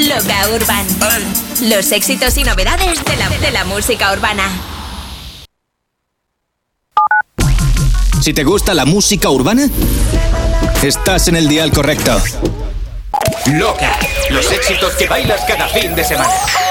Loca Urban. Los éxitos y novedades de la música urbana. Si te gusta la música urbana, estás en el dial correcto. Loca, los éxitos que bailas cada fin de semana.